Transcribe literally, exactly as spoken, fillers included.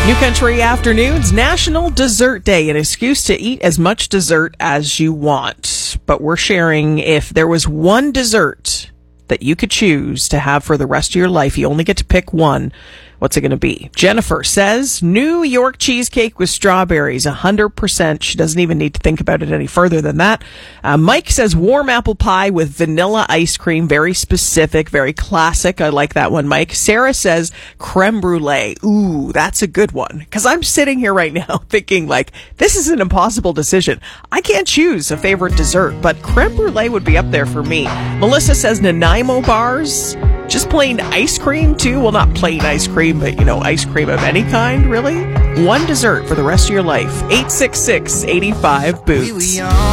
New Country Afternoons, National Dessert Day, an excuse to eat as much dessert as you want. But we're sharing if there was one dessert that you could choose to have for the rest of your life, you only get to pick one. What's it going to be? Jennifer says New York cheesecake with strawberries, one hundred percent. She doesn't even need to think about it any further than that. Uh, Mike says warm apple pie with vanilla ice cream. Very specific, very classic. I like that one, Mike. Sarah says creme brulee. Ooh, that's a good one. Because I'm sitting here right now thinking, like, this is an impossible decision. I can't choose a favorite dessert, but creme brulee would be up there for me. Melissa says Nanaimo bars. Just plain ice cream, too? Well, not plain ice cream, but, you know, ice cream of any kind, really? One dessert for the rest of your life. eight six six, eight five, boots.